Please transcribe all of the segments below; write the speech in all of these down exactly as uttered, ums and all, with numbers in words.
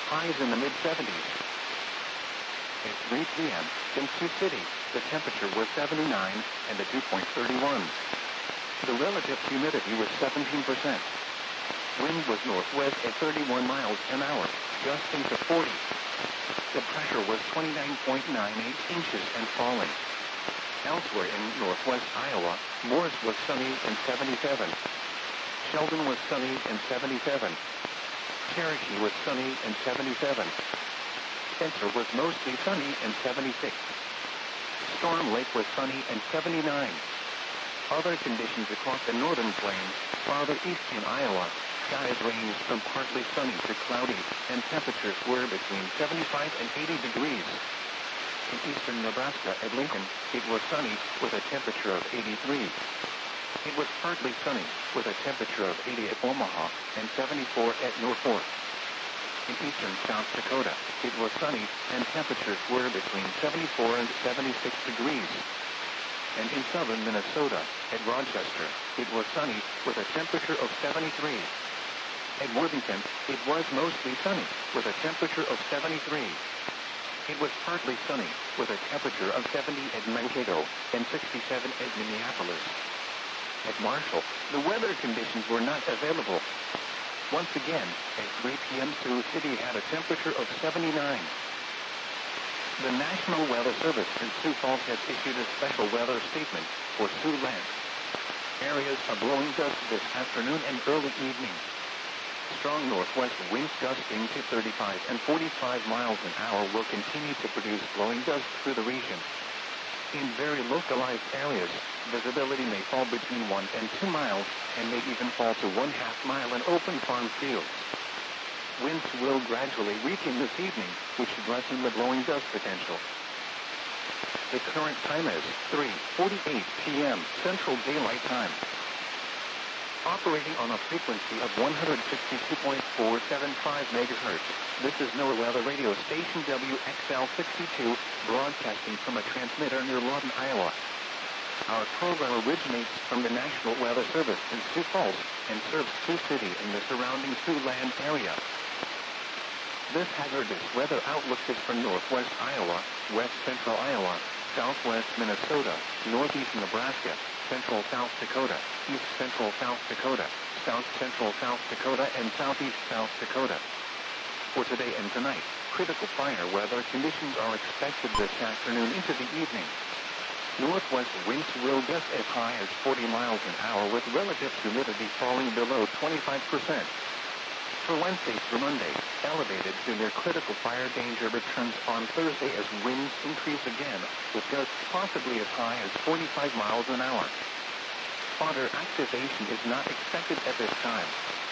highs in the mid seventies. At three p m in Sioux City, the temperature was seventy-nine and the dew point thirty-one. The relative humidity was seventeen percent. Wind was northwest at thirty-one miles an hour, gusting to forty. The pressure was twenty-nine point nine eight inches and falling. Elsewhere in northwest Iowa, Morris was sunny and seventy-seven. Sheldon was sunny and seventy-seven. Cherokee was sunny and seventy-seven. Spencer was mostly sunny and seventy-six. Storm Lake was sunny and seventy-nine. Other conditions across the northern plains, farther east in Iowa, skies ranged from partly sunny to cloudy, and temperatures were between seventy-five and eighty degrees. In eastern Nebraska at Lincoln, it was sunny with a temperature of eighty-three. It was partly sunny with a temperature of eighty at Omaha and seventy-four at Norfolk. In eastern South Dakota, it was sunny and temperatures were between seventy-four and seventy-six degrees. And in southern Minnesota, at Rochester, it was sunny with a temperature of seventy-three. At Worthington, it was mostly sunny with a temperature of seventy-three. It was partly sunny with a temperature of seventy at Mankato and sixty-seven at Minneapolis. At Marshall, the weather conditions were not available. Once again, at three p m Sioux City had a temperature of seventy-nine. The National Weather Service in Sioux Falls has issued a special weather statement for Siouxland. Areas of blowing dust this afternoon and early evening. Strong northwest winds gusting to thirty-five and forty-five miles an hour will continue to produce blowing dust through the region. In very localized areas, visibility may fall between one and two miles and may even fall to one half mile in open farm fields. Winds will gradually weaken this evening, which should lessen the blowing dust potential. The current time is three forty-eight p m Central Daylight Time. Operating on a frequency of one hundred sixty-two point four seven five megahertz, this is NOAA Weather Radio Station W X L sixty-two, broadcasting from a transmitter near Lawton, Iowa. Our program originates from the National Weather Service in Sioux Falls and serves Sioux City and the surrounding Siouxland area. This hazardous weather outlook is for northwest Iowa, west central Iowa, southwest Minnesota, northeast Nebraska, central South Dakota, east central South Dakota, south central South Dakota, and southeast South Dakota. For today and tonight, critical fire weather conditions are expected this afternoon into the evening. Northwest winds will gust as high as forty miles an hour with relative humidity falling below twenty-five percent. For Wednesday through Monday, elevated to near critical fire danger returns on Thursday as winds increase again, with gusts possibly as high as forty-five miles an hour. Spotter activation is not expected at this time.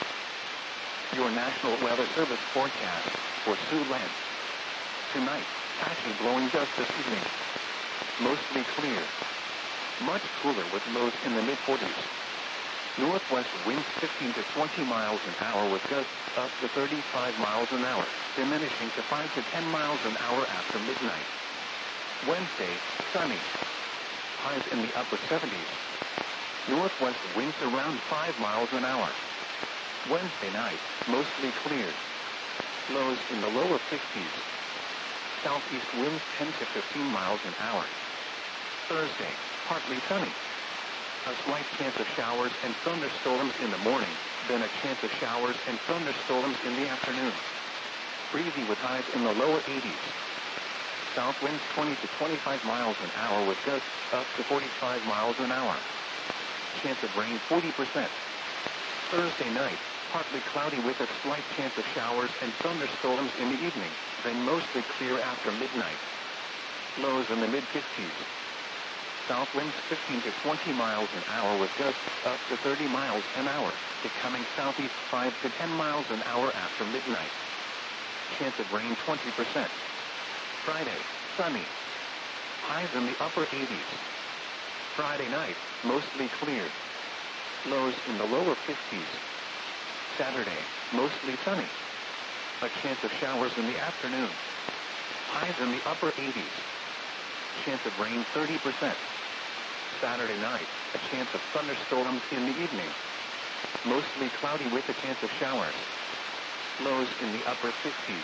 Your National Weather Service forecast for Siouxland. Tonight, patchy blowing dust this evening. Mostly clear. Much cooler with lows in the mid forties. Northwest winds fifteen to twenty miles an hour with gusts up to thirty-five miles an hour, diminishing to five to ten miles an hour after midnight. Wednesday, sunny. Highs in the upper seventies. Northwest winds around five miles an hour. Wednesday night, mostly clear. Lows in the lower fifties. Southeast winds ten to fifteen miles an hour. Thursday, partly sunny. A slight chance of showers and thunderstorms in the morning, then a chance of showers and thunderstorms in the afternoon. Breezy with highs in the lower eighties. South winds twenty to twenty-five miles an hour with gusts up to forty-five miles an hour. Chance of rain forty percent. Thursday night, partly cloudy with a slight chance of showers and thunderstorms in the evening, then mostly clear after midnight. Lows in the mid fifties. South winds fifteen to twenty miles an hour with gusts up to thirty miles an hour, becoming southeast five to ten miles an hour after midnight. Chance of rain twenty percent. Friday, sunny. Highs in the upper eighties. Friday night, mostly clear. Lows in the lower fifties. Saturday, mostly sunny. A chance of showers in the afternoon. Highs in the upper eighties. Chance of rain thirty percent. Saturday night, a chance of thunderstorms in the evening. Mostly cloudy with a chance of showers. Lows in the upper fifties.